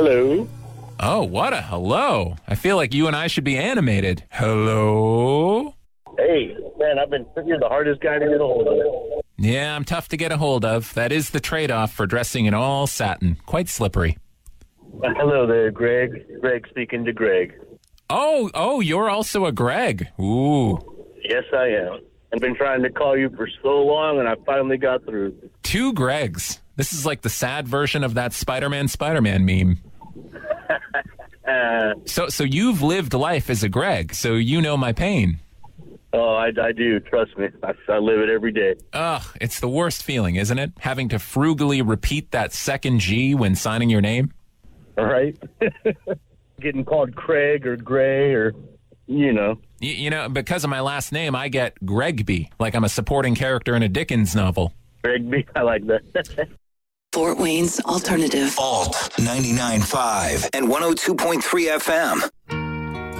Hello. Oh, what a hello. I feel like you and I should be animated. Hello? Hey, man, you're the hardest guy to get a hold of. Yeah, I'm tough to get a hold of. That is the trade-off for dressing in all satin. Quite slippery. Hello there, Greg. Greg speaking to Greg. Oh, you're also a Greg. Ooh. Yes, I am. I've been trying to call you for so long, and I finally got through. 2 Gregs. This is like the sad version of that Spider-Man meme. So you've lived life as a Greg, so you know my pain. Oh, I do. Trust me. I live it every day. Ugh, it's the worst feeling, isn't it? Having to frugally repeat that second G when signing your name. All right. Getting called Craig or Gray or, you know. You know, because of my last name, I get Gregby, like I'm a supporting character in a Dickens novel. Gregby, I like that. Fort Wayne's Alternative. Alt 99.5 and 102.3 FM.